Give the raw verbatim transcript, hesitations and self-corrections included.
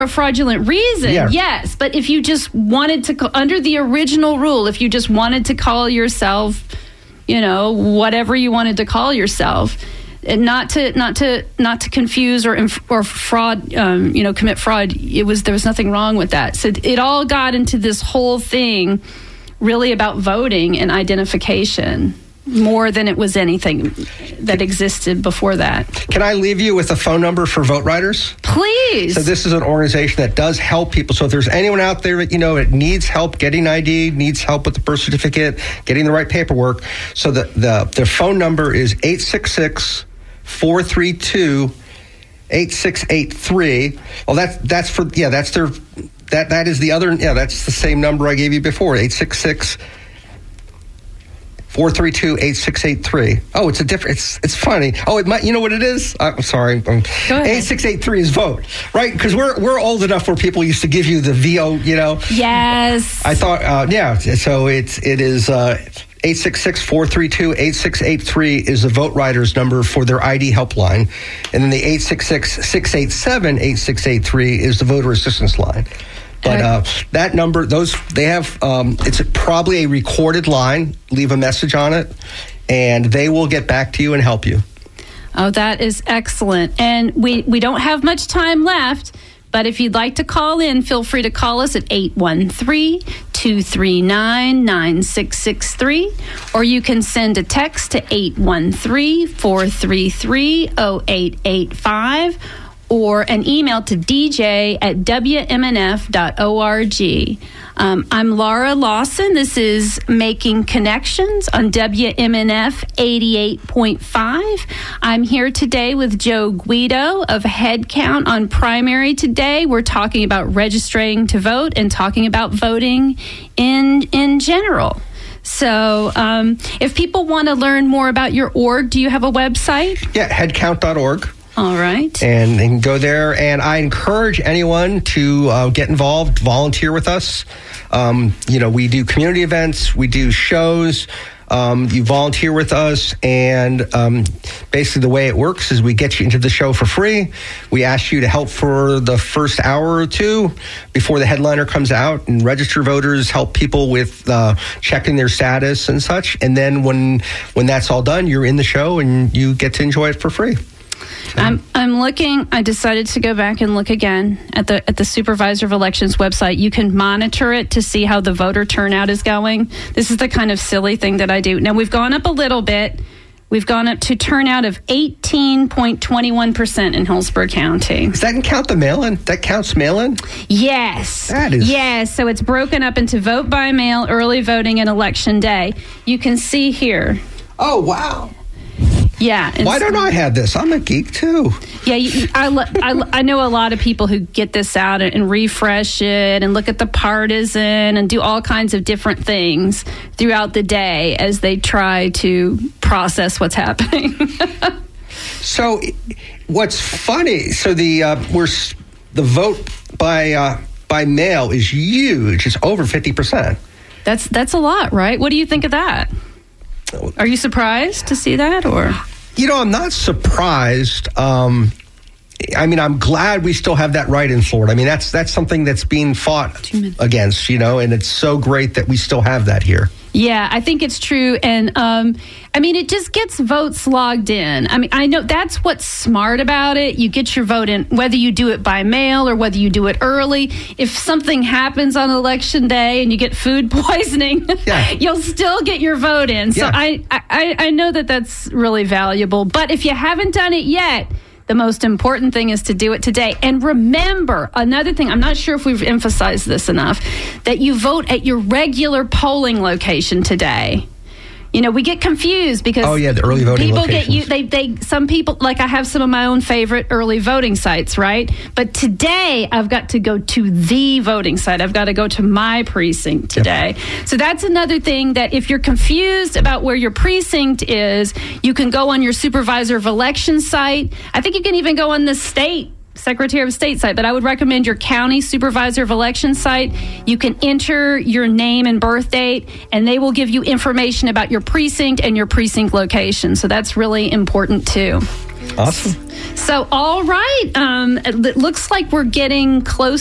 a fraudulent reason, Yeah. yes. But if you just wanted to, ca- under the original rule, if you just wanted to call yourself, you know, whatever you wanted to call yourself, and not to not to not to confuse or inf- or fraud, um, you know, commit fraud. It was there was nothing wrong with that. So it all got into this whole thing, really about voting and identification more than it was anything that existed before that. Can I leave you with a phone number for Vote Riders? Please. So this is an organization that does help people. So if there's anyone out there that, you know, it needs help getting I D, needs help with the birth certificate, getting the right paperwork. So the, the, their phone number is eight six six, four three two, eight six eight three. Well, that's, that's for, yeah, that's their, that, that is the other, yeah, that's the same number I gave you before, eight six six, four three two, eight six eight three. Oh, it's a different, it's it's funny. Oh, it might, you know what it is? I'm sorry. Um, eight six eight three is vote, right? Because we're we're old enough where people used to give you the V O, you know? Yes. I thought, uh, yeah, so it's, it is uh, eight six six, four three two, eight six eight three is the Vote Riders number for their I D helpline. And then the eight six six, six eight seven, eight six eight three is the voter assistance line. But uh, that number, those, they have, um, it's probably a recorded line. Leave a message on it, and they will get back to you and help you. Oh, that is excellent. And we, we don't have much time left, but if you'd like to call in, feel free to call us at eight one three, two three nine, nine six six three, or you can send a text to eight one three, four three three, zero eight eight five, or an email to d j at w m n f dot org. Um, I'm Laura Lawson. This is Making Connections on W M N F eighty-eight point five. I'm here today with Joe Guido of Headcount on Primary Today. We're talking about registering to vote and talking about voting in in general. So um, if people want to learn more about your org, do you have a website? Yeah, headcount dot org. All right. And they can go there. And I encourage anyone to uh, get involved, volunteer with us. Um, you know, we do community events, we do shows. Um, you volunteer with us, and um, basically the way it works is we get you into the show for free. We ask you to help for the first hour or two before the headliner comes out, and register voters, help people with uh, checking their status and such. And then when when that's all done, you're in the show and you get to enjoy it for free. I'm I'm looking. I decided to go back and look again at the at the Supervisor of Elections website. You can monitor it to see how the voter turnout is going. This is the kind of silly thing that I do. Now we've gone up a little bit. We've gone up to turnout of eighteen point two one percent in Hillsborough County. Does that count the mail-in? That counts mail-in? Yes. That is... Yes. So it's broken up into vote by mail, early voting, and election day. You can see here. Oh, wow. Yeah. Why don't I have this? I'm a geek, too. Yeah, you, I, I, I know a lot of people who get this out and refresh it and look at the partisan and do all kinds of different things throughout the day as they try to process what's happening. So what's funny, so the uh, we're, the vote by uh, by mail is huge. It's over fifty percent. That's that's a lot, right? What do you think of that? Are you surprised to see that, or? You know, I'm not surprised. Um, I mean, I'm glad we still have that right in Florida. I mean, that's that's something that's being fought against, you know, and it's so great that we still have that here. Yeah, I think it's true. And um, I mean, it just gets votes logged in. I mean, I know that's what's smart about it. You get your vote in, whether you do it by mail or whether you do it early. If something happens on election day and you get food poisoning, yeah. you'll still get your vote in. So yeah. I, I, I know that that's really valuable. But if you haven't done it yet, the most important thing is to do it today. And remember, another thing, I'm not sure if we've emphasized this enough, that you vote at your regular polling location today. You know, we get confused because oh yeah, the early voting people locations. get you. They they some people, like I have some of my own favorite early voting sites, right? But today I've got to go to the voting site. I've got to go to my precinct today. Yep. So that's another thing, that if you're confused about where your precinct is, you can go on your Supervisor of Elections site. I think you can even go on the state Secretary of State site, but I would recommend your county Supervisor of Elections site. You can enter your name and birth date, and they will give you information about your precinct and your precinct location. So that's really important too. Awesome. So, all right. Um, it looks like we're getting close